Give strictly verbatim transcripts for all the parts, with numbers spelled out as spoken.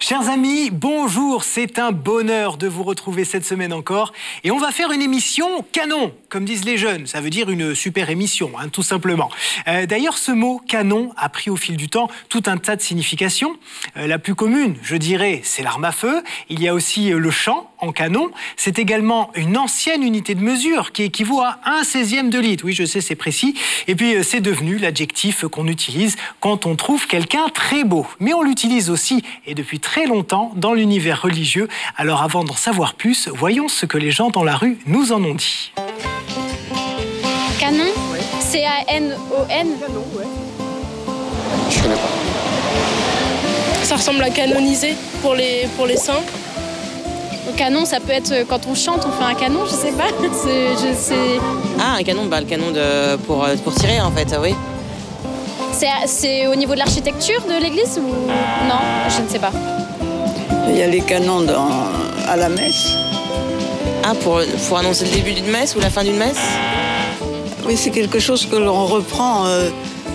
Chers amis, bonjour, c'est un bonheur de vous retrouver cette semaine encore. Et on va faire une émission canon, comme disent les jeunes. Ça veut dire une super émission, hein, tout simplement. Euh, d'ailleurs, ce mot canon a pris au fil du temps tout un tas de significations. Euh, la plus commune, je dirais, c'est l'arme à feu. Il y a aussi euh, le chant en canon. C'est également une ancienne unité de mesure qui équivaut à un seizième de litre. Oui, je sais, c'est précis. Et puis, euh, c'est devenu l'adjectif qu'on utilise quand on trouve quelqu'un très beau. Mais on l'utilise aussi, et depuis très longtemps, dans l'univers religieux. Alors avant d'en savoir plus, voyons ce que les gens dans la rue nous en ont dit. Canon, ouais. C A N O N. Canon, ouais. Je connais pas. Ça ressemble à canoniser pour les, pour les saints. Le canon, ça peut être quand on chante, on fait un canon, je sais pas. C'est, je sais... Ah, un canon, bah, le canon de, pour, pour tirer en fait, oui. C'est, c'est au niveau de l'architecture de l'église ou non? Je ne sais pas. Il y a les canons dans, à la messe. Ah, pour, pour annoncer le début d'une messe ou la fin d'une messe? Oui, c'est quelque chose que l'on reprend. Euh...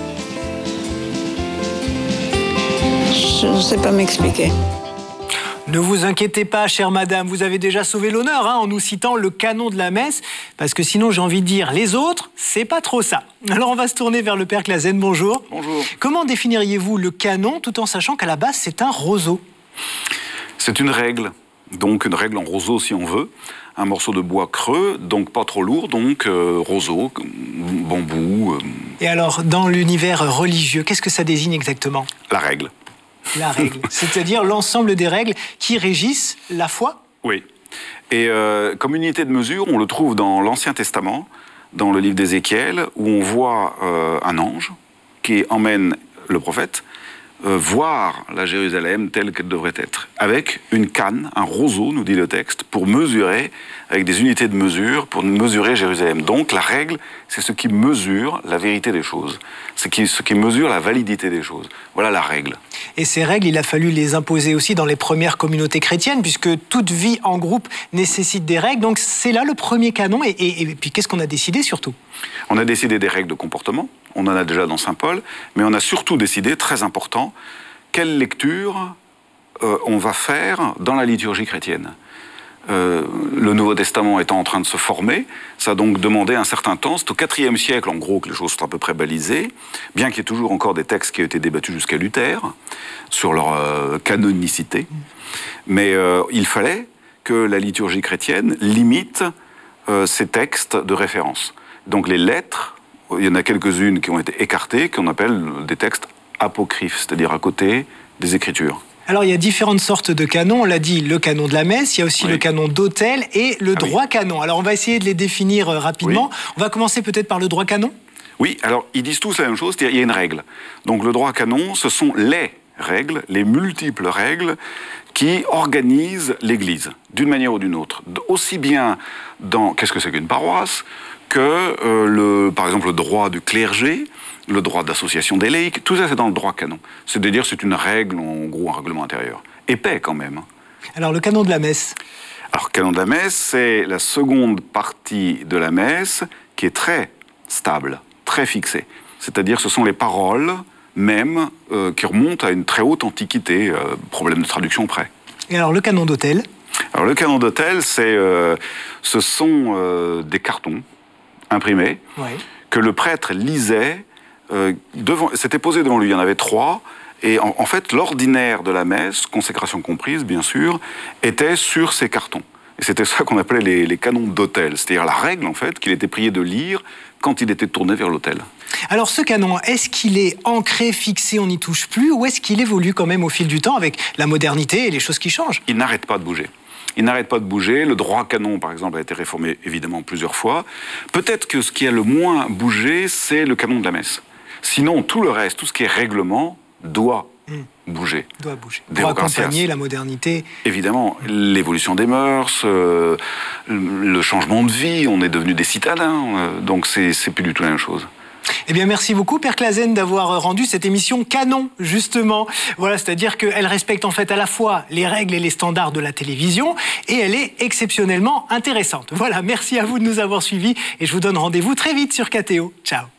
Je ne sais pas m'expliquer. Ne vous inquiétez pas, chère madame, vous avez déjà sauvé l'honneur hein, en nous citant le canon de la messe, parce que sinon j'ai envie de dire les autres, c'est pas trop ça. Alors on va se tourner vers le père Clasen, bonjour. Bonjour. Comment définiriez-vous le canon tout en sachant qu'à la base c'est un roseau? C'est une règle, donc une règle en roseau si on veut, un morceau de bois creux, donc pas trop lourd, donc euh, roseau, bambou. Euh... Et alors dans l'univers religieux, qu'est-ce que ça désigne exactement? La règle. La règle, c'est-à-dire l'ensemble des règles qui régissent la foi? Oui. Et euh, comme unité de mesure, on le trouve dans l'Ancien Testament, dans le livre d'Ézéchiel, où on voit euh, un ange qui emmène le prophète euh, voir la Jérusalem telle qu'elle devrait être, avec une canne, un roseau, nous dit le texte, pour mesurer, avec des unités de mesure, pour mesurer Jérusalem. Donc la règle, c'est ce qui mesure la vérité des choses, c'est ce qui mesure la validité des choses. Voilà la règle. Et ces règles, il a fallu les imposer aussi dans les premières communautés chrétiennes, puisque toute vie en groupe nécessite des règles. Donc c'est là le premier canon. Et, et, et puis qu'est-ce qu'on a décidé surtout? On a décidé des règles de comportement, on en a déjà dans Saint Paul, mais on a surtout décidé, très important, quelle lecture euh, on va faire dans la liturgie chrétienne. Euh, le Nouveau Testament étant en train de se former, ça a donc demandé un certain temps. C'est au quatrième siècle, en gros, que les choses sont à peu près balisées, bien qu'il y ait toujours encore des textes qui ont été débattus jusqu'à Luther, sur leur euh, canonicité. Mais euh, il fallait que la liturgie chrétienne limite euh, ces textes de référence. Donc les lettres, il y en a quelques-unes qui ont été écartées, qu'on appelle des textes apocryphes, c'est-à-dire à côté des Écritures. Alors, il y a différentes sortes de canons. On l'a dit, le canon de la messe, il y a aussi oui. le canon d'autel et le ah droit oui. canon. Alors, on va essayer de les définir rapidement. Oui. On va commencer peut-être par le droit canon. Oui, alors, ils disent tous la même chose, c'est-à-dire il y a une règle. Donc, le droit canon, ce sont les règles, les multiples règles qui organisent l'Église, d'une manière ou d'une autre. Aussi bien dans, qu'est-ce que c'est qu'une paroisse, que, euh, le, par exemple, le droit du clergé, le droit d'association des laïcs, tout ça c'est dans le droit canon. C'est-à-dire c'est une règle, en gros un règlement intérieur. Épais quand même. Alors le canon de la messe? Alors le canon de la messe, c'est la seconde partie de la messe qui est très stable, très fixée. C'est-à-dire ce sont les paroles même euh, qui remontent à une très haute antiquité, euh, problème de traduction près. Et alors le canon d'autel? Alors le canon d'autel, c'est, euh, ce sont euh, des cartons imprimés ouais. que le prêtre lisait. Euh, devant, c'était posé devant lui, il y en avait trois, et en, en fait, l'ordinaire de la messe, consécration comprise, bien sûr, était sur ces cartons. Et c'était ça qu'on appelait les, les canons d'autel, c'est-à-dire la règle, en fait, qu'il était prié de lire quand il était tourné vers l'autel. Alors, ce canon, est-ce qu'il est ancré, fixé, on n'y touche plus, ou est-ce qu'il évolue quand même au fil du temps avec la modernité et les choses qui changent? Il n'arrête pas de bouger. Il n'arrête pas de bouger. Le droit canon, par exemple, a été réformé, évidemment, plusieurs fois. Peut-être que ce qui a le moins bougé, c'est le canon de la messe. Sinon, tout le reste, tout ce qui est règlement, doit mmh. bouger. Doit bouger. Pour accompagner la modernité. Évidemment, l'évolution des mœurs, euh, le changement de vie, on est devenus des citadins, euh, donc c'est, c'est plus du tout la même chose. Eh bien, merci beaucoup, Père Clasen, d'avoir rendu cette émission canon, justement. Voilà, c'est-à-dire qu'elle respecte en fait à la fois les règles et les standards de la télévision, et elle est exceptionnellement intéressante. Voilà, merci à vous de nous avoir suivis, et je vous donne rendez-vous très vite sur K T O. Ciao.